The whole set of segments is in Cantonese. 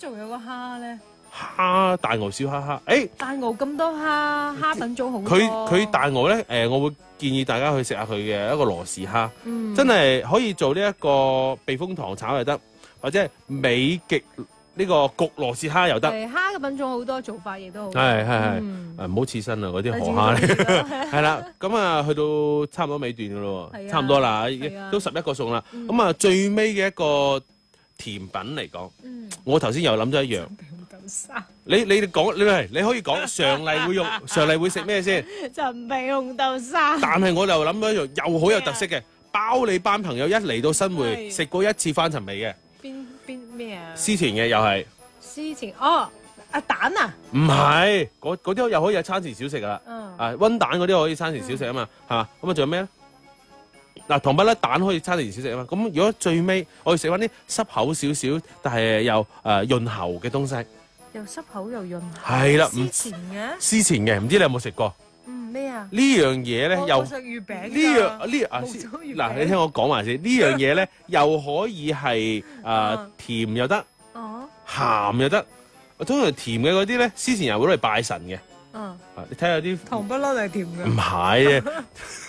仲有個蝦咧？ 蝦大鵝燒蝦蝦， 大鵝咁多蝦品種好多。 佢大鵝咧，我會建議大家去食下佢嘅一個羅氏蝦， 嗯真係可以做呢一個避風塘炒又得，或者係美極呢個焗羅氏蝦又得。 係蝦嘅品種好多，做法亦都好多。 係，唔好刺身啊！嗰啲河蝦咧，係啦，咁啊去到差唔多尾段噶咯喎，差唔多啦，已經都11個餸啦。咁啊最尾嘅一個甜品嚟講，我頭先又諗咗一樣。你講，你可以講常例會食咩先？ 陳皮紅豆沙。 但係我就諗咗一樣又好有特色嘅，包你班朋友一嚟到新會食過一次翻尋味嘅。 邊咩啊？ 思前嘅又係。 思前蛋啊？ 唔係，嗰啲又可以係餐前小食噶啦。溫蛋嗰啲可以餐前小食啊嘛，係嘛？咁啊仲有咩咧？嗱，糖不甩蛋可以餐前小食啊嘛。咁如果最尾我要食翻啲濕口少少，但係又潤喉嘅東西。 又濕口又潤喉。 係啦， 思前嘅， 唔知你有冇食過？ 咩啊？ 呢樣嘢咧又食月餅。 嗱，你聽我講埋先，呢樣嘢咧又可以係甜又得，鹹又得。通常甜嘅嗰啲咧，思前又會攞嚟拜神嘅。你睇下啲糖不甩係甜嘅。 唔係啊！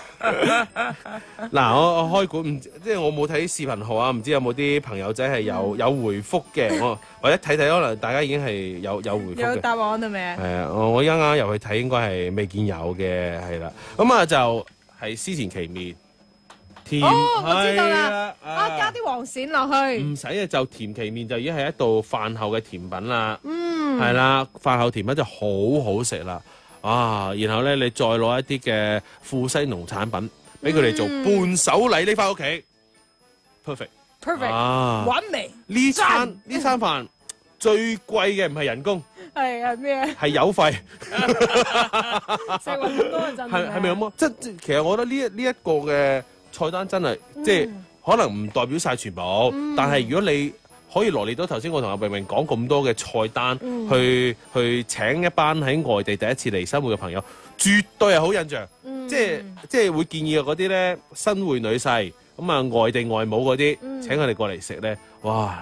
嗱，我開估即係我冇睇視頻號啊，唔知有冇啲朋友仔係有回覆嘅，我或者睇可能大家已經係有回覆嘅。 有答案係咪？ 係啊，我一啱入去睇，應該係未見有嘅，係啦。咁啊就係思前奇麵甜， 我知道啦。加啲黃鱔落去。 唔使啊，就甜奇麵就已經係一道飯後嘅甜品啦。係啦，飯後甜品就好好食啦。然後咧，你再攞一啲嘅富西農產品俾佢哋做伴手禮拎翻屋企 ，perfect， 完美。 呢餐飯最貴嘅唔係人工， 係咩？ 係油費。 食咁多陣係咪咁啊？即其實我覺得呢一個嘅菜單真係即係可能唔代表晒全部，但係如果你可以羅列到頭先我同阿明明講咁多嘅菜單，去請一班喺外地第一次嚟新會嘅朋友，絕對係好印象。即係會建議嗰啲咧新會女婿咁啊，外地外母嗰啲，請佢哋過嚟食咧，哇！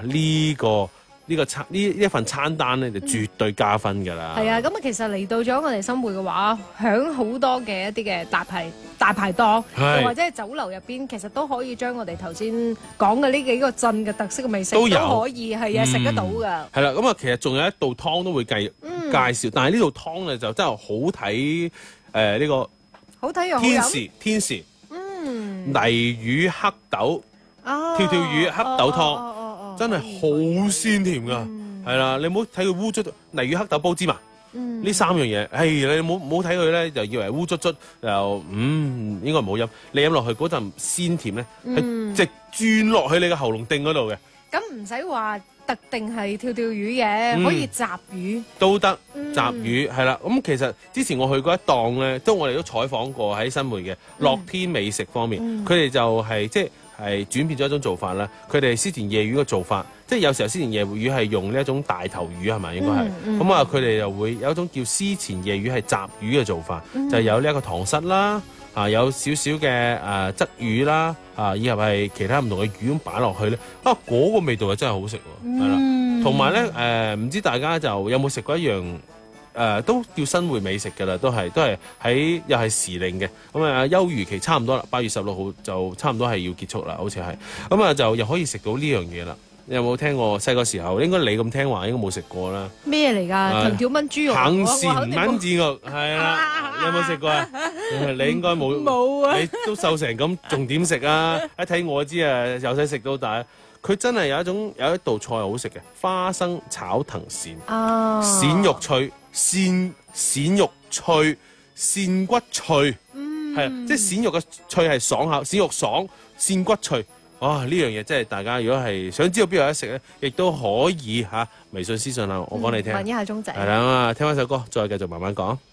呢一份餐單咧就絕對加分㗎啦。 係啊，咁啊其實嚟到咗我哋新會嘅話，響好多嘅一啲嘅大排檔，又或者係酒樓入邊，其實都可以將我哋頭先講嘅呢幾個鎮嘅特色嘅美食都可以係食得到㗎。係啦，咁啊其實仲有一道湯都會介紹，但係呢道湯咧就真係好睇呢個好睇又好飲。 天時泥魚黑豆跳魚黑豆湯。真係好鮮甜㗎，係啦，你唔好睇佢烏卒泥魚黑豆煲芝麻，呢3樣嘢，你唔好睇佢咧，就以為烏卒卒又應該唔好飲，你飲落去嗰陣鮮甜咧，係直轉落去你嘅喉嚨頂嗰度嘅。 咁唔使話特定係跳魚嘅，可以雜魚都得，雜魚係啦。咁其實之前我去過一檔咧，我哋都採訪過喺新會嘅樂天美食方面，佢哋就係即係轉變咗一種做法啦。佢哋思前夜魚嘅做法，即係有時候思前夜魚係用呢一種大頭魚係咪？應該係咁啊。佢哋又會有一種叫思前夜魚係雜魚嘅做法，就係有呢一個糖虱啦，有少少嘅鯽魚啦，以及係其他唔同嘅魚咁擺落去咧，嗰個味道係真係好食喎，係啦。同埋咧唔知大家就有冇食過一樣？都叫新會美食㗎啦，都係喺又係時令嘅，咁啊休漁期差唔多啦，8月16號就差唔多係要結束啦，好似係，咁啊就又可以食到呢樣嘢啦。你有冇聽過？細個時候應該你咁聽話，應該冇食過啦。 咩嚟㗎？藤條炆豬肉。 肯線炆豬肉係啦，有冇食過啊？你應該冇。冇啊！你都瘦成咁，仲點食啊？一睇我知啊，由細食到大。佢真係有一道菜好食嘅，花生炒藤鱔，鱔肉脆，鱔肉脆，鱔骨脆，係即係鱔肉嘅脆係爽口，鱔肉爽，鱔骨脆，哇！呢樣嘢真係大家如果係想知道邊度有得食咧，亦都可以微信私信啦，我講你聽。 問一下鐘仔。 係啦，聽翻首歌，再繼續慢慢講。